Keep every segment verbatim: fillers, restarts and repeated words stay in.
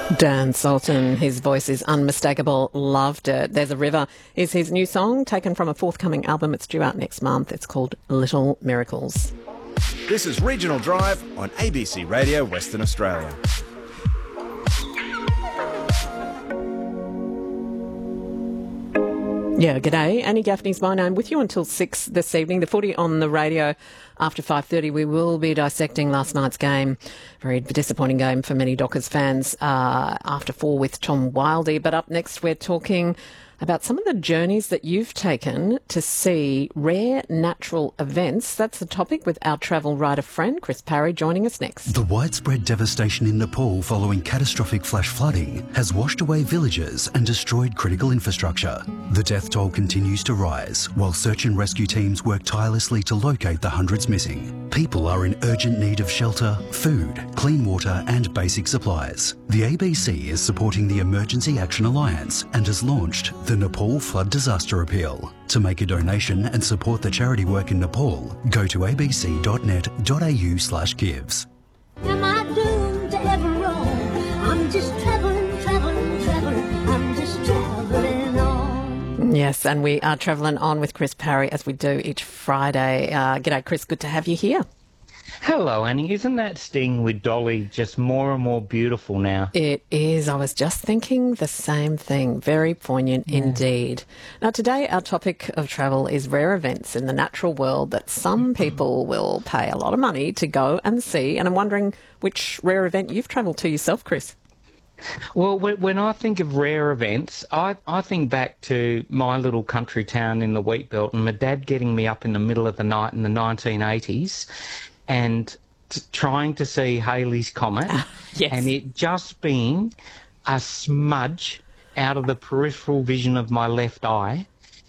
Dan Sultan, his voice is unmistakable. Loved it. There's a River is his new song, taken from a forthcoming album. It's due out next month. It's called Little Miracles. This is Regional Drive on A B C Radio Western Australia. Yeah, g'day. Annie Gaffney's my name, with you until six this evening. The footy on the radio after five thirty. We will be dissecting last night's game. Very disappointing game for many Dockers fans uh, after four with Tom Wildey. But up next, we're talking about some of the journeys that you've taken to see rare natural events. That's the topic with our travel writer friend, Chris Parry, joining us next. The widespread devastation in Nepal following catastrophic flash flooding has washed away villages and destroyed critical infrastructure. The death toll continues to rise, while search and rescue teams work tirelessly to locate the hundreds missing. People are in urgent need of shelter, food, clean water and basic supplies. The A B C is supporting the Emergency Action Alliance and has launched the Nepal Flood Disaster Appeal. To make a donation and support the charity work in Nepal, go to abc.net.au slash gives. Am I doomed to ever roam? I'm just travelling, travelling, travelling. I'm just travelling on. Yes, and we are travelling on with Chris Parry as we do each Friday. Uh, g'day, Chris. Good to have you here. Hello, Annie. Isn't that sting with Dolly just more and more beautiful now? It is. I was just thinking the same thing. Very poignant yeah. indeed. Now, today our topic of travel is rare events in the natural world that some people will pay a lot of money to go and see. And I'm wondering which rare event you've travelled to yourself, Chris. Well, when I think of rare events, I, I think back to my little country town in the wheat belt and my dad getting me up in the middle of the night in the nineteen eighties and t- trying to see Halley's Comet, yes. and it just being a smudge out of the peripheral vision of my left eye.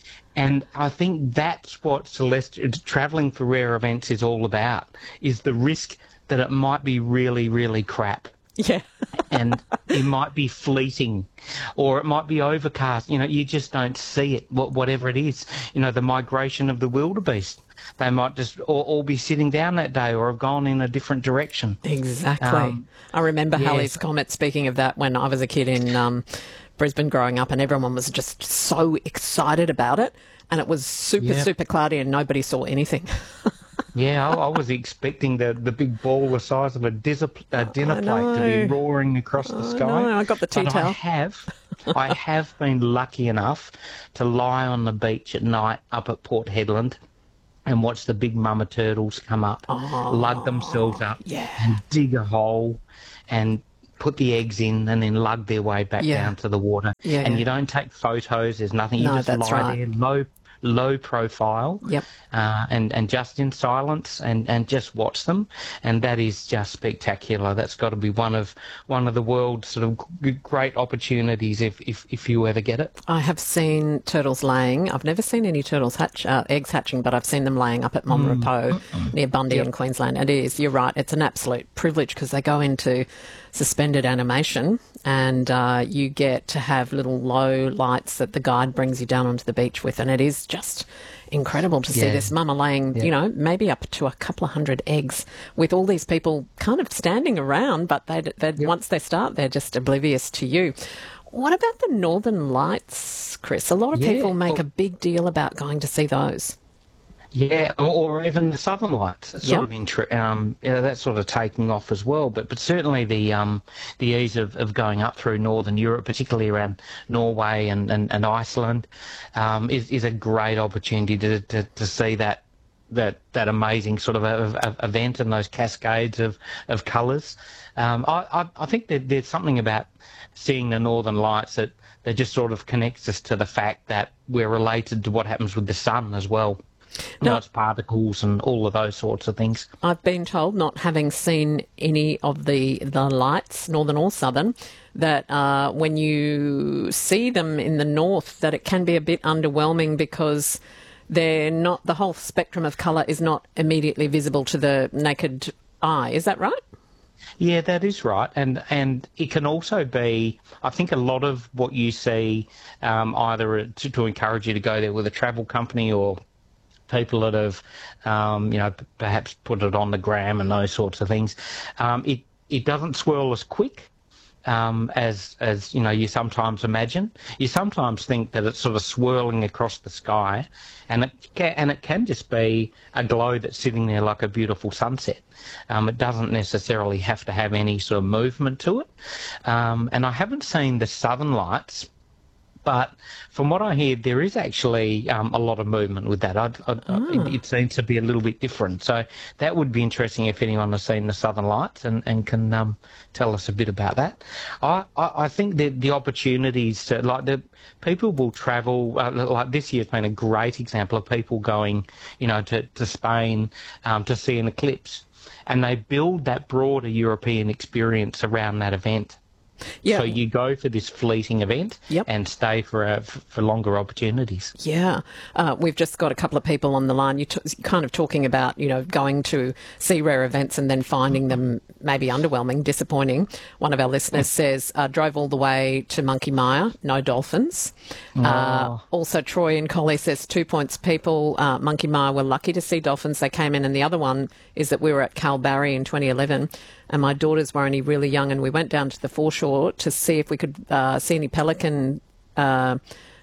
And I think that's what celestial travelling for rare events is all about, is the risk that it might be really, really crap. Yeah. And it might be fleeting, or it might be overcast. You know, you just don't see it, whatever it is. You know, the migration of the wildebeest. They might just all, all be sitting down that day or have gone in a different direction. Exactly. Um, I remember yes. Halley's Comet, speaking of that, when I was a kid in um, Brisbane growing up, and everyone was just so excited about it. And it was super, yep. super cloudy and nobody saw anything. Yeah, I, I was expecting the, the big ball the size of a, dis- a dinner I plate know. to be roaring across the I sky. know. I got the tea but towel. I have, I have been lucky enough to lie on the beach at night up at Port Hedland and watch the big mama turtles come up, oh, lug themselves up, yeah. and dig a hole and put the eggs in and then lug their way back yeah. down to the water. Yeah, and yeah. you don't take photos, there's nothing, you No, just that's lie right. there low low profile Yep. uh, and, and just in silence and, and just watch them, and that is just spectacular. That's got to be one of one of the world's sort of g- great opportunities if, if, if you ever get it. I have seen turtles laying. I've never seen any turtles hatch, uh, eggs hatching, but I've seen them laying up at Monrepo mm. near Bundy yep. in Queensland. And it is, you're right, it's an absolute privilege because they go into suspended animation and uh, you get to have little low lights that the guide brings you down onto the beach with, and it is just incredible to see yeah. this mama laying, yeah. you know, maybe up to a couple of hundred eggs with all these people kind of standing around, but they yep. once they start, they're just oblivious to you. What about the Northern Lights, Chris? A lot of yeah. people make well, a big deal about going to see those. Yeah, or, or even the Southern Lights. It's yep. sort of intri- um, yeah, that's sort of taking off as well. But but certainly the um the ease of, of going up through Northern Europe, particularly around Norway and, and, and Iceland, um, is is a great opportunity to to, to see that. That, that amazing sort of, of, of event and those cascades of, of colours. Um, I, I, I think that there's something about seeing the Northern Lights that, that just sort of connects us to the fact that we're related to what happens with the sun as well. You know, it's particles and all of those sorts of things. I've been told, not having seen any of the, the lights, northern or southern, that uh, when you see them in the north, that it can be a bit underwhelming because they're not, the whole spectrum of colour is not immediately visible to the naked eye. Is that right? Yeah, that is right. And and it can also be, I think a lot of what you see, um, either to, to encourage you to go there with a travel company or people that have, um, you know, perhaps put it on the gram and those sorts of things, um, it, it doesn't swirl as quick um, as as you know you sometimes imagine. You sometimes think that it's sort of swirling across the sky, and it can, and it can just be a glow that's sitting there like a beautiful sunset. Um, it doesn't necessarily have to have any sort of movement to it. Um, and I haven't seen the Southern Lights, but from what I hear, there is actually um, a lot of movement with that. I'd, I'd, Ah. it, it seems to be a little bit different. So that would be interesting if anyone has seen the Southern Lights and, and can um, tell us a bit about that. I, I, I think that the opportunities, to, like the people will travel, uh, like this year's been a great example of people going, you know, to, to Spain um, to see an eclipse. And they build that broader European experience around that event. Yeah. So you go for this fleeting event Yep. and stay for a, for longer opportunities. Yeah. Uh, we've just got a couple of people on the line. You're t- kind of talking about, you know, going to see rare events and then finding them maybe underwhelming, disappointing. One of our listeners says, uh, drove all the way to Monkey Mia, no dolphins. Uh, also, Troy in Collie says, two points people, uh, Monkey Mia were lucky to see dolphins. They came in. And the other one is that we were at Kalbarri in twenty eleven. And my daughters were only really young, and we went down to the foreshore to see if we could uh, see any pelican. Uh,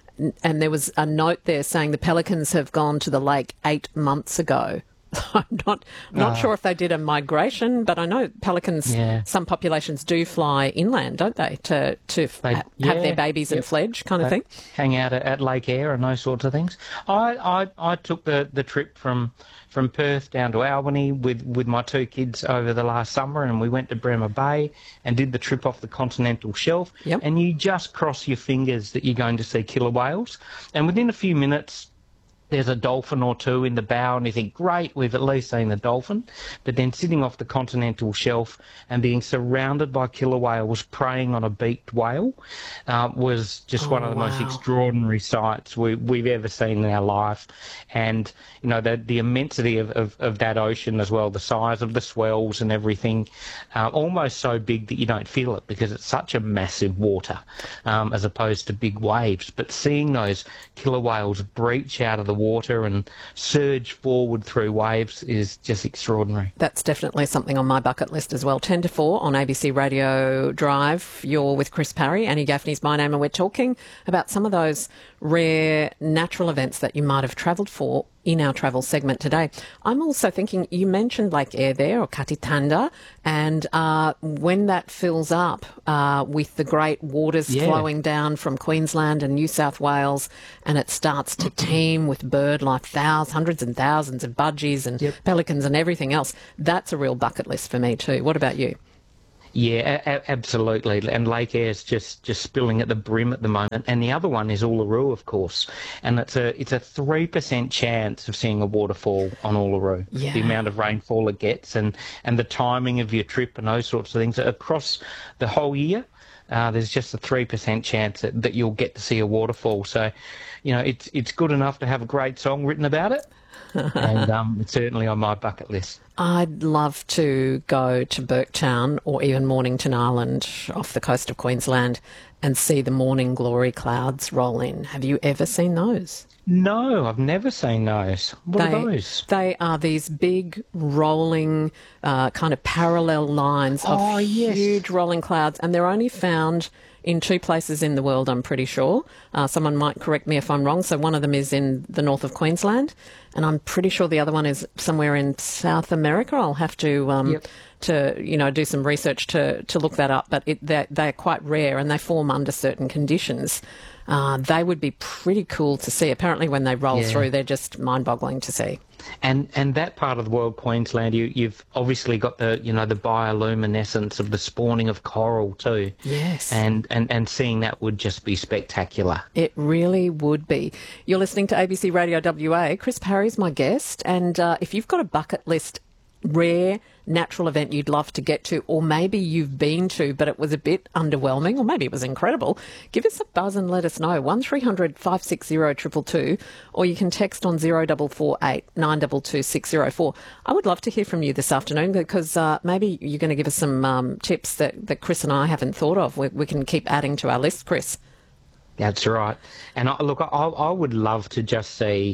and there was a note there saying the pelicans have gone to the lake eight months ago. I'm not not sure if they did a migration, but I know pelicans. Yeah. Some populations do fly inland, don't they, to to f- They- ha- have yeah, their babies and yep. fledge kind of They thing. Hang out at, at Lake Eyre and those sorts of things. I, I, I took the, the trip from from Perth down to Albany with, with my two kids over the last summer, and we went to Bremer Bay and did the trip off the continental shelf. Yep. And you just cross your fingers that you're going to see killer whales. And within a few minutes, there's a dolphin or two in the bow, and you think, great, we've at least seen the dolphin. But then sitting off the continental shelf and being surrounded by killer whales preying on a beaked whale uh, was just Oh, one of the most wow. extraordinary sights we, we've ever seen in our life. And, you know, the, the immensity of, of, of that ocean as well, the size of the swells and everything, uh, almost so big that you don't feel it because it's such a massive water um, as opposed to big waves. But seeing those killer whales breach out of the water and surge forward through waves is just extraordinary. That's definitely something on my bucket list as well. ten to four on A B C Radio Drive. You're with Chris Parry. Annie Gaffney's my name, and we're talking about some of those rare natural events that you might have travelled for in our travel segment today. I'm also thinking, you mentioned Lake Eyre there, or Katitanda, and uh, when that fills up uh, with the great waters Yeah. flowing down from Queensland and New South Wales, and it starts to teem with bird life, thousands, hundreds and thousands of budgies and Yep. pelicans and everything else, that's a real bucket list for me too. What about you? Yeah, a- a- absolutely. And Lake Eyre's just, just spilling at the brim at the moment. And the other one is Uluru, of course. And it's a it's a three percent chance of seeing a waterfall on Uluru. Yeah. The amount of rainfall it gets and, and the timing of your trip and those sorts of things. Across the whole year, uh, there's just a three percent chance that, that you'll get to see a waterfall. So, you know, it's it's good enough to have a great song written about it. and um, it's certainly on my bucket list. I'd love to go to Burketown or even Mornington Island off the coast of Queensland and see the morning glory clouds roll in. Have you ever seen those? No, I've never seen those. What they, are those? They are these big rolling uh, kind of parallel lines of Oh, yes. huge rolling clouds, and they're only found in two places in the world, I'm pretty sure. Uh, someone might correct me if I'm wrong. So one of them is in the north of Queensland, and I'm pretty sure the other one is somewhere in South America. I'll have to um, Yep. to you know do some research to to look that up. But it, they're, they're quite rare, and they form under certain conditions. Uh, they would be pretty cool to see. Apparently, when they roll Yeah. through, they're just mind-boggling to see. And and that part of the world, Queensland, you, you've obviously got the you know the bioluminescence of the spawning of coral too. Yes. And, and and seeing that would just be spectacular. It really would be. You're listening to A B C Radio W A. Chris Parry's my guest, and uh, if you've got a bucket list rare natural event you'd love to get to, or maybe you've been to but it was a bit underwhelming, or maybe it was incredible, give us a buzz and let us know. one three hundred five six zero two two two, or you can text on zero four four eight nine two two six zero four. I would love to hear from you this afternoon, because uh, maybe you're going to give us some um, tips that, that Chris and I haven't thought of. We, we can keep adding to our list, Chris. That's right. And I, look, I, I would love to just see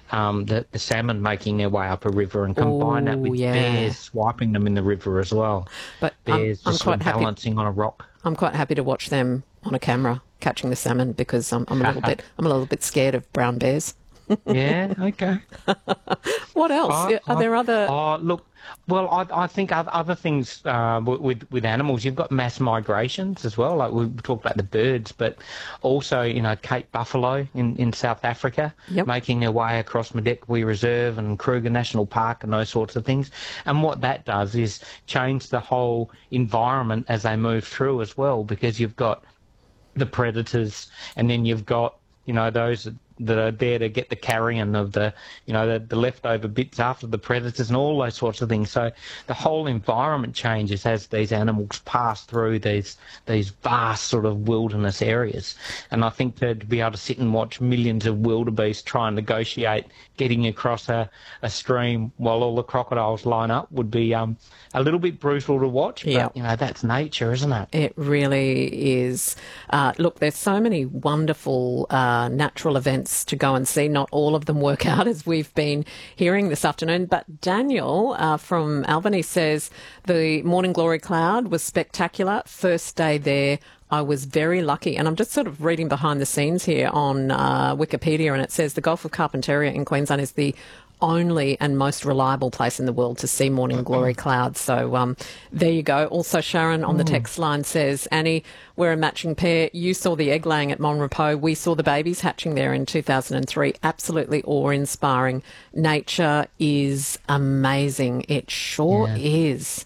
um, the, the salmon making their way up a river, and combine that Ooh, with yeah. bears swiping them in the river as well. But I'm- bears I'm just quite sort of happy- balancing on a rock. I'm quite happy to watch them on a camera catching the salmon because I'm, I'm a little bit I'm a little bit scared of brown bears. Yeah, okay. What else? I- Are I- there other? Oh, look. Well, I, I think other, other things uh, with with animals, you've got mass migrations as well. Like we talked about the birds, but also, you know, Cape buffalo in, in South Africa, Yep. making their way across Madekwe Reserve and Kruger National Park and those sorts of things. And what that does is change the whole environment as they move through as well, because you've got the predators, and then you've got, you know, those that are there to get the carrion of the, you know, the, the leftover bits after the predators and all those sorts of things. So the whole environment changes as these animals pass through these these vast sort of wilderness areas. And I think to, to be able to sit and watch millions of wildebeest try and negotiate getting across a, a stream while all the crocodiles line up would be um, a little bit brutal to watch. But, Yeah. you know, that's nature, isn't it? It really is. Uh, look, there's so many wonderful uh, natural events to go and see. Not all of them work out, as we've been hearing this afternoon. But Daniel uh, from Albany says the Morning Glory Cloud was spectacular. First day there, I was very lucky. And I'm just sort of reading behind the scenes here on uh, Wikipedia, and it says the Gulf of Carpentaria in Queensland is the only and most reliable place in the world to see morning glory clouds. So um, there you go. Also, Sharon on the text line says, Annie, we're a matching pair. You saw the egg laying at Mon Repos. We saw the babies hatching there in two thousand three. Absolutely awe-inspiring. Nature is amazing. It sure Yeah. is.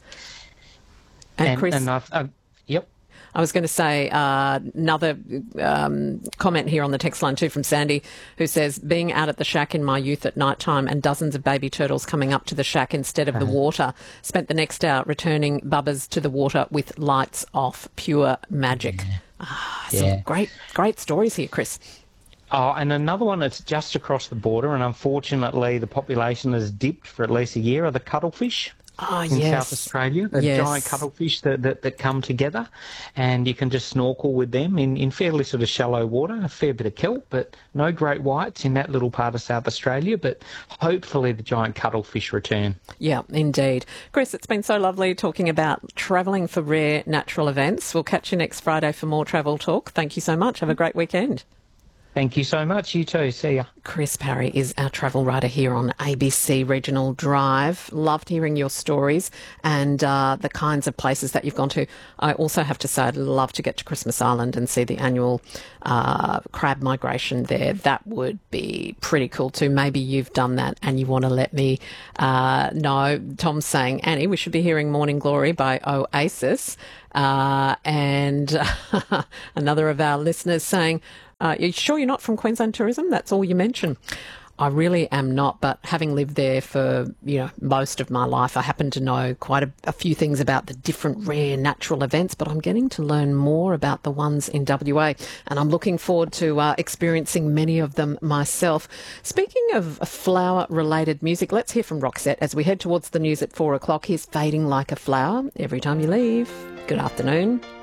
And, And, Chris... and I've, uh, yep. I was going to say uh, another um, comment here on the text line too from Sandy, who says, being out at the shack in my youth at night time and dozens of baby turtles coming up to the shack instead of the water, spent the next hour returning bubbers to the water with lights off. Pure magic. Ah, some Yeah. great, great stories here, Chris. Oh, and another one that's just across the border, and unfortunately the population has dipped for at least a year, are the cuttlefish. Oh, in yes. South Australia, the Yes. giant cuttlefish that, that, that come together, and you can just snorkel with them in, in fairly sort of shallow water, a fair bit of kelp, but no great whites in that little part of South Australia, but hopefully the giant cuttlefish return. Yeah, indeed. Chris, it's been so lovely talking about travelling for rare natural events. We'll catch you next Friday for more travel talk. Thank you so much. Have a great weekend. Thank you so much. You too. See ya. Chris Parry is our travel writer here on A B C Regional Drive. Loved hearing your stories and uh, the kinds of places that you've gone to. I also have to say I'd love to get to Christmas Island and see the annual uh, crab migration there. That would be pretty cool too. Maybe you've done that and you want to let me uh, know. Tom's saying, Annie, we should be hearing Morning Glory by Oasis. Uh, and another of our listeners saying, Uh, you sure you're not from Queensland Tourism? That's all you mention. I really am not, but having lived there for, you know, most of my life, I happen to know quite a, a few things about the different rare natural events, but I'm getting to learn more about the ones in W A, and I'm looking forward to uh, experiencing many of them myself. Speaking of flower-related music, let's hear from Roxette as we head towards the news at four o'clock. Here's Fading Like a Flower. Every time you leave. Good afternoon.